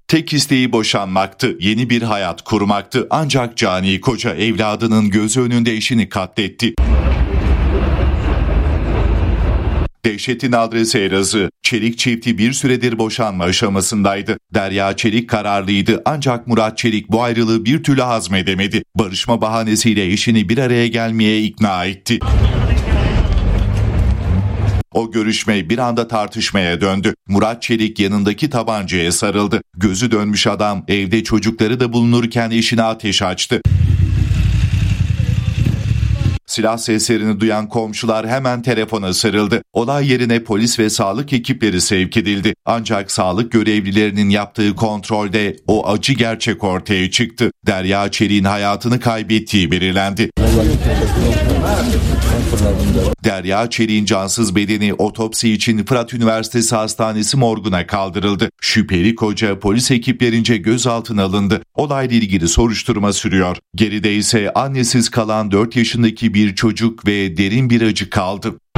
Tek isteği boşanmaktı, yeni bir hayat kurmaktı. Ancak cani koca evladının gözü önünde eşini katletti. Dehşetin adresi Elazığ. Çelik çifti bir süredir boşanma aşamasındaydı. Derya Çelik kararlıydı ancak Murat Çelik bu ayrılığı bir türlü hazmedemedi. Barışma bahanesiyle eşini bir araya gelmeye ikna etti. O görüşme bir anda tartışmaya döndü. Murat Çelik yanındaki tabancaya sarıldı. Gözü dönmüş adam evde çocukları da bulunurken eşine ateş açtı. Silah seslerini duyan komşular hemen telefona sarıldı. Olay yerine polis ve sağlık ekipleri sevk edildi. Ancak sağlık görevlilerinin yaptığı kontrolde o acı gerçek ortaya çıktı. Derya Çelik'in hayatını kaybettiği belirlendi. Derya Çelik'in cansız bedeni otopsi için Fırat Üniversitesi Hastanesi morguna kaldırıldı. Şüpheli koca polis ekiplerince gözaltına alındı. Olayla ilgili soruşturma sürüyor. Geride ise annesiz kalan 4 yaşındaki bir çocuk ve derin bir acı kaldı.